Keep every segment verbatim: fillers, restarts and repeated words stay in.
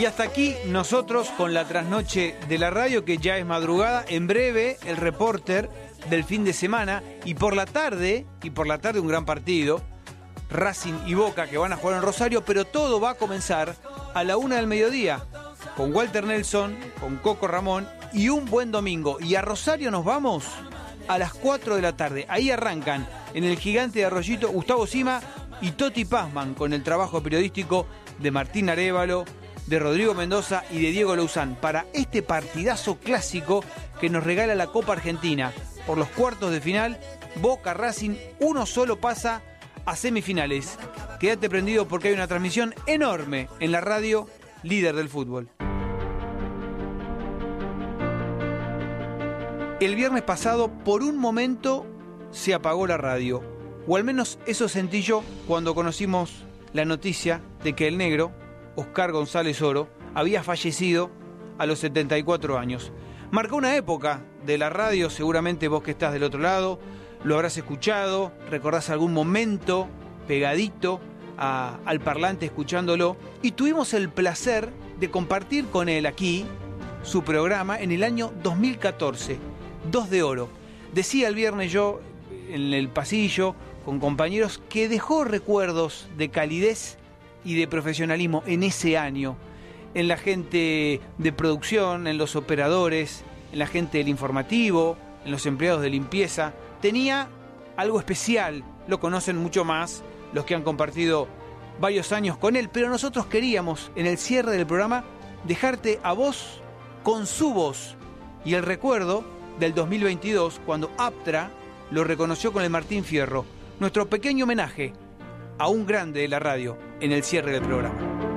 Y hasta aquí nosotros con la trasnoche de la radio, que ya es madrugada. En breve el reporter del fin de semana, y por la tarde, y por la tarde un gran partido, Racing y Boca, que van a jugar en Rosario, pero todo va a comenzar a la una del mediodía, con Walter Nelson, con Coco Ramón, y un buen domingo. Y a Rosario nos vamos a las cuatro de la tarde. Ahí arrancan en el Gigante de Arroyito Gustavo Sima y Toti Pazman, con el trabajo periodístico de Martín Arévalo, de Rodrigo Mendoza y de Diego Louzán, para este partidazo clásico que nos regala la Copa Argentina. Por los cuartos de final, Boca Racing, uno solo pasa a semifinales. Quédate prendido porque hay una transmisión enorme en la radio líder del fútbol. El viernes pasado, por un momento, se apagó la radio. O al menos eso sentí yo cuando conocimos la noticia de que el negro, Oscar González Oro, había fallecido a los setenta y cuatro años. Marcó una época de la radio, seguramente vos que estás del otro lado lo habrás escuchado, recordás algún momento pegadito a, al parlante escuchándolo, y tuvimos el placer de compartir con él aquí su programa en el año dos mil catorce, Dos de Oro. Decía el viernes yo en el pasillo con compañeros que dejó recuerdos de calidez y de profesionalismo en ese año, en la gente de producción, en los operadores, en la gente del informativo, en los empleados de limpieza. Tenía algo especial, lo conocen mucho más los que han compartido varios años con él, pero nosotros queríamos, en el cierre del programa, dejarte a vos con su voz y el recuerdo del dos mil veintidós, cuando Aptra lo reconoció con el Martín Fierro. Nuestro pequeño homenaje a un grande de la radio en el cierre del programa.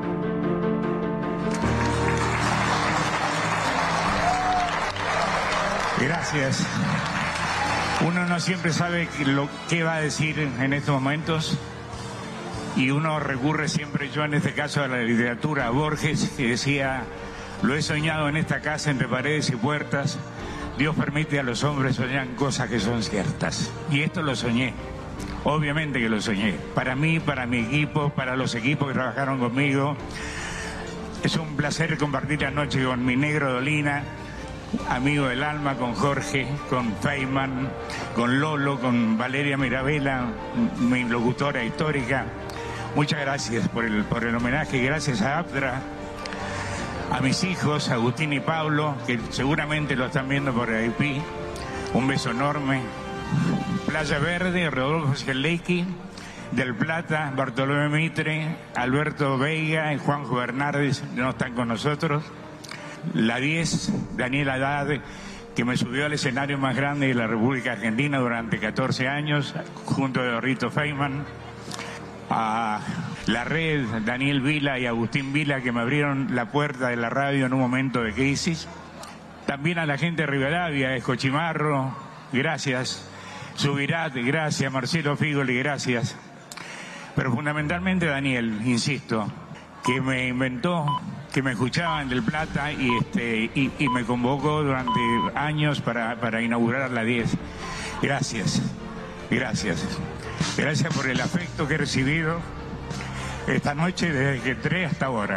Gracias. Uno no siempre sabe lo que va a decir en estos momentos y uno recurre siempre, yo en este caso, a la literatura, a Borges, que decía: lo he soñado en esta casa entre paredes y puertas, Dios permite a los hombres soñar cosas que son ciertas. Y esto lo soñé, obviamente que lo soñé, para mí, para mi equipo, para los equipos que trabajaron conmigo. Es un placer compartir la noche con mi negro Dolina, amigo del alma, con Jorge, con Feynman, con Lolo, con Valeria Mirabella, mi locutora histórica. Muchas gracias por el, por el homenaje, gracias a Aptra, a mis hijos, Agustín y Pablo, que seguramente lo están viendo por I P. Un beso enorme. Playa Verde, Rodolfo Schellecki, Del Plata, Bartolomé Mitre, Alberto Veiga y Juanjo Bernardes no están con nosotros. La diez, Daniel Haddad, que me subió al escenario más grande de la República Argentina durante catorce años, junto a Rito Feynman. A La Red, Daniel Vila y Agustín Vila, que me abrieron la puerta de la radio en un momento de crisis. También a la gente de Rivadavia, Escochimarro, gracias. Subirat, gracias. Marcelo Figoli, gracias. Pero fundamentalmente Daniel, insisto, que me inventó, que me escuchaba en Del Plata y, este, y, y me convocó durante años para, para inaugurar la diez. Gracias, gracias. Gracias por el afecto que he recibido esta noche desde que entré hasta ahora.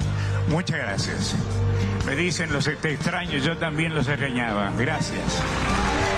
Muchas gracias. Me dicen los te extraño, yo también los extrañaba. Gracias.